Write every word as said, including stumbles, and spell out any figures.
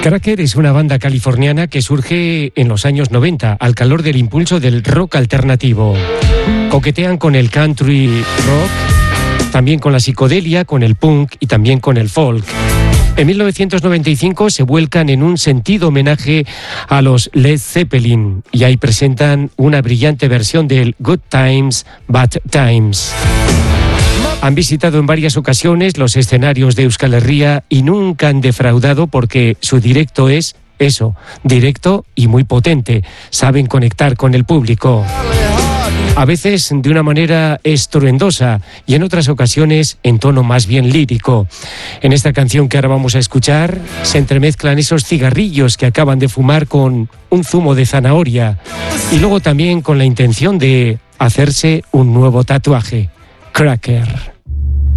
Cracker es una banda californiana que surge en los años noventa, al calor del impulso del rock alternativo. Coquetean con el country rock, también con la psicodelia, con el punk y también con el folk. En mil novecientos noventa y cinco se vuelcan en un sentido homenaje a los Led Zeppelin y ahí presentan una brillante versión del Good Times, Bad Times. Han visitado en varias ocasiones los escenarios de Euskal Herria y nunca han defraudado porque su directo es eso, directo y muy potente. Saben conectar con el público. A veces de una manera estruendosa y en otras ocasiones en tono más bien lírico. En esta canción que ahora vamos a escuchar se entremezclan esos cigarrillos que acaban de fumar con un zumo de zanahoria y luego también con la intención de hacerse un nuevo tatuaje. Cracker.